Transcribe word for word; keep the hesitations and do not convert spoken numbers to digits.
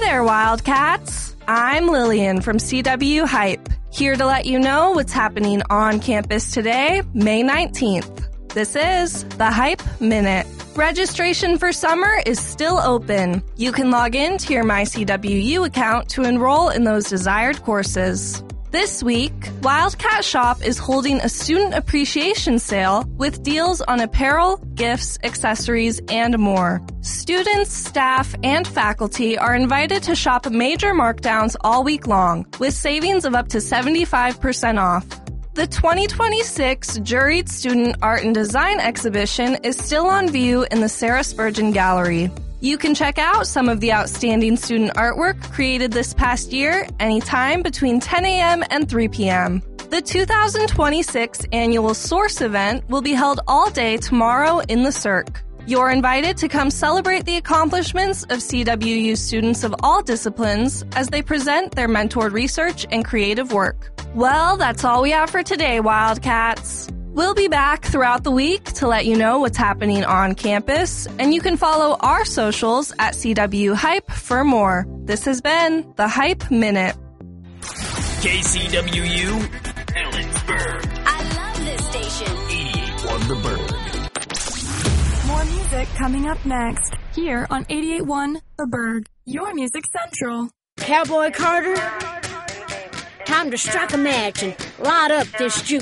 there, Wildcats! I'm Lillian from C W Hype, here to let you know what's happening on campus today, May nineteenth. This is the Hype Minute. Registration for summer is still open. You can log in to your My C W U account to enroll in those desired courses. This week, Wildcat Shop is holding a student appreciation sale with deals on apparel, gifts, accessories, and more. Students, staff, and faculty are invited to shop major markdowns all week long, with savings of up to seventy-five percent off. The twenty twenty-six Juried Student Art and Design exhibition is still on view in the Sarah Spurgeon Gallery. You can check out some of the outstanding student artwork created this past year anytime between ten a.m. and three p.m. The two thousand twenty-six annual Source event will be held all day tomorrow in the Cirque. You're invited to come celebrate the accomplishments of C W U students of all disciplines as they present their mentored research and creative work. Well, that's all we have for today, Wildcats. We'll be back throughout the week to let you know what's happening on campus, and you can follow our socials at C W Hype for more. This has been the Hype Minute. K C W U, Ellensburg. I love this station. eighty-eight point one The Berg. More music coming up next, here on eighty-eight point one The Berg, your music central. Cowboy Carter, time to strike a match and light up this juke.